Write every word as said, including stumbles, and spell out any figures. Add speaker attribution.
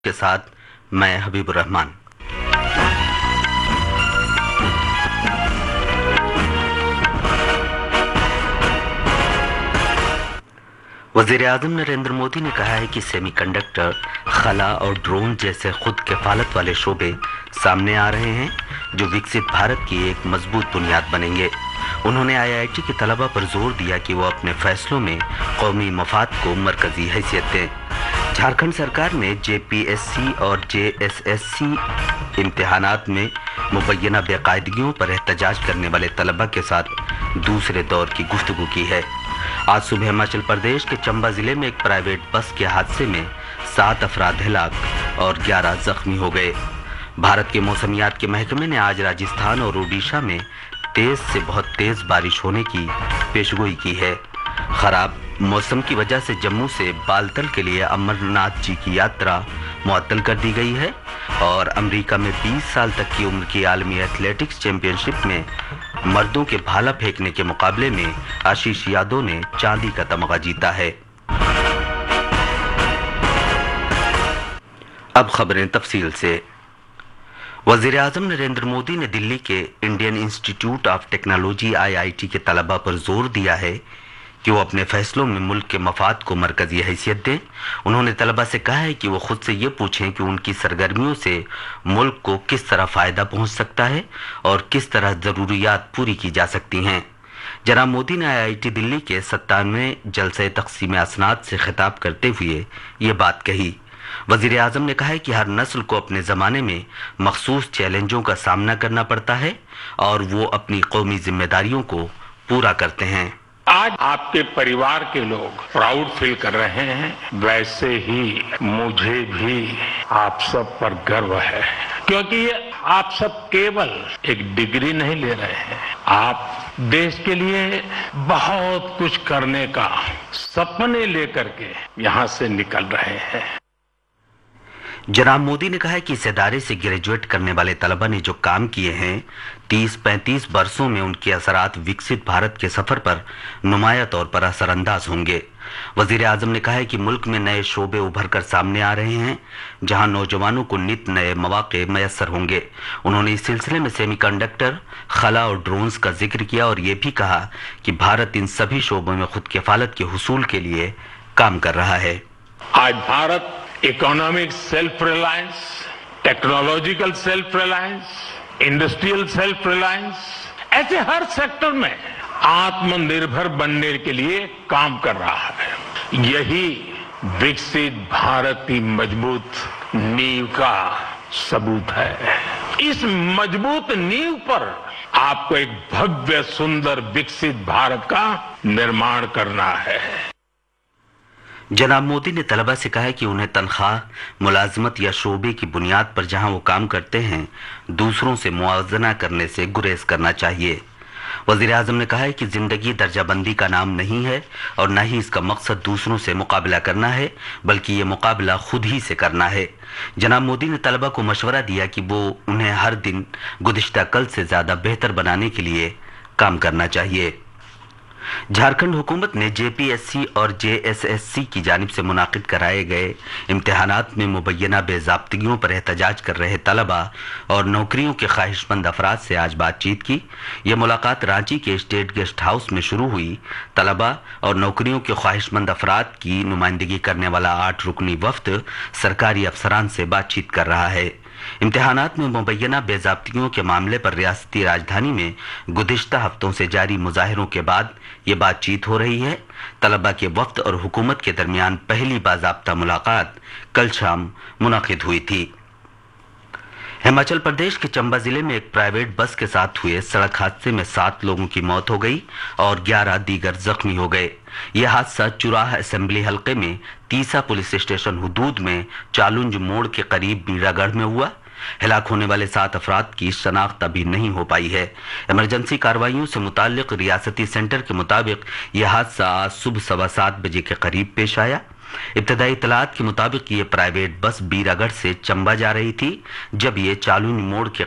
Speaker 1: के साथ मैं हबीबुर रहमान। वज़ीर आज़म नरेंद्र मोदी ने कहा है कि सेमीकंडक्टर, खला और ड्रोन जैसे खुद किफालत वाले शोबे सामने आ रहे हैं जो विकसित भारत की एक मजबूत बुनियाद बनेंगे। उन्होंने आई आई टी के तलबा पर जोर दिया कि वो अपने फैसलों में कौमी मफाद को मरकजी हैसियत दें। झारखंड सरकार ने जे पी एस सी और जे एस एस सी इम्तिहानात में मुबैना बेकायदगियों पर एहतजाज करने वाले तलबा के साथ दूसरे दौर की गुफ्तगू की है। आज सुबह हिमाचल प्रदेश के चंबा जिले में एक प्राइवेट बस के हादसे में सात अफराद हलाक और ग्यारह जख्मी हो गए। भारत के मौसमियात के महकमे ने आज राजस्थान और ओडिशा में तेज से बहुत तेज बारिश होने की पेशगोई की है। खराब मौसम की वजह से जम्मू से बालतल के लिए अमरनाथ जी की यात्रा मुअत्तल कर दी गई है और अमेरिका में बीस साल तक की उम्र की आलमी एथलेटिक्स चैंपियनशिप में मर्दों के भाला फेंकने के मुकाबले में आशीष यादव ने चांदी का तमगा जीता है। अब खबरें तफसील से। वज़ीर आज़म नरेंद्र मोदी ने दिल्ली के Indian institute of technology I I T के तलबा पर जोर दिया है कि वो अपने फैसलों में मुल्क के मफाद को मरकजी हैसियत दें। उन्होंने तलबा से कहा है कि वो खुद से ये पूछें कि उनकी सरगर्मियों से मुल्क को किस तरह फ़ायदा पहुंच सकता है और किस तरह ज़रूरियात पूरी की जा सकती हैं। जनाब मोदी ने आई आई टी दिल्ली के सत्तानवे जलसे तक़सीम असनाद से खिताब करते हुए ये बात कही। वज़ीर आज़म ने कहा है कि हर नस्ल को अपने ज़माने में मखसूस चैलेंजों का सामना करना पड़ता है और वो अपनी कौमी जिम्मेदारियों को पूरा करते हैं।
Speaker 2: आज आपके परिवार के लोग प्राउड फील कर रहे हैं, वैसे ही मुझे भी आप सब पर गर्व है, क्योंकि ये आप सब केवल एक डिग्री नहीं ले रहे हैं, आप देश के लिए बहुत कुछ करने का सपने लेकर के यहाँ से निकल रहे हैं।
Speaker 1: जनाब मोदी ने कहा है कि इस इदारे से ग्रेजुएट करने वाले तलबा ने जो काम किए हैं, तीस पैंतीस बरसों में उनके असरात विकसित भारत के सफर पर नुमाया तौर पर असरअंदाज होंगे। वज़ीर आज़म ने कहा है कि मुल्क में नए शोबे उभर कर सामने आ रहे हैं जहां नौजवानों को नित नए मौके मैसर होंगे। उन्होंने इस सिलसिले में सेमीकंडक्टर, खला और ड्रोन्स का जिक्र किया और ये भी कहा कि भारत इन सभी शोबों में खुद किफालत के हुसूल के लिए काम कर रहा है।
Speaker 2: आज Bharat economic self reliance, technological self reliance, industrial self reliance, ऐसे हर सेक्टर में आत्मनिर्भर बनने के लिए काम कर रहा है। यही विकसित भारत की मजबूत नींव का सबूत है। इस मजबूत नींव पर आपको एक भव्य सुंदर विकसित भारत का निर्माण करना है।
Speaker 1: जनाब मोदी ने तलबा से कहा है कि उन्हें तनख्वाह, मुलाजमत या शोबे की बुनियाद पर जहां वो काम करते हैं दूसरों से मुआवजना करने से गुरेज करना चाहिए। वज़ीर आज़म ने कहा है कि जिंदगी दर्जाबंदी का नाम नहीं है और न ही इसका मकसद दूसरों से मुकाबला करना है, बल्कि ये मुकाबला खुद ही से करना है। जनाब मोदी ने तलबा को मशवरा दिया कि वो उन्हें हर दिन गुज़िश्ता कल से ज़्यादा बेहतर बनाने के लिए काम करना चाहिए। झारखंड हुकूमत ने जे पी एस सी और जे एस एस सी की जानिब से मुनाकिद कराए गए इम्तिहानात में मुबैना बेज़ाब्तियों पर एहतजाज कर रहे तलबा और नौकरियों के ख्वाहिशमंद अफराद से आज बातचीत की। यह मुलाकात रांची के स्टेट गेस्ट हाउस में शुरू हुई। तलबा और नौकरियों के ख्वाहिशमंद अफराद की नुमाइंदगी करने वाला आठ रुकनी वफ्द सरकारी अफसरान से बातचीत कर रहा है। इम्तिहानात में मुबैना बेज़ाब्तियों के मामले पर रियासती राजधानी में गुज़िश्ता हफ्तों से जारी मुजाहिरों के बाद ये बातचीत हो रही है। तलबा के वफ्द और हुकूमत के दरमियान पहली बाज़ाब्ता मुलाकात कल शाम मुनाकिद हुई थी। हिमाचल प्रदेश के चंबा जिले में एक प्राइवेट बस के साथ हुए सड़क हादसे में सात लोगों की मौत हो गई और ग्यारह दीगर जख्मी हो गए। यह हादसा चुराह असेंबली हलके में तीसा पुलिस स्टेशन हुदूद में चालुंज मोड़ के करीब बीरागढ़ में हुआ। हिलाक होने वाले सात अफराद की शनाख्त अभी नहीं हो पाई है। इमरजेंसी कार्रवाइयों से मुताल्लिक रियासती सेंटर के मुताबिक यह हादसा आज सुबह सवा सात बजे के करीब पेश आया। इब्तदाई इत्तलात के मुताबिक ये प्राइवेट बस बीरागढ़ से चंबा जा रही थी जब ये चालुंज मोड़ के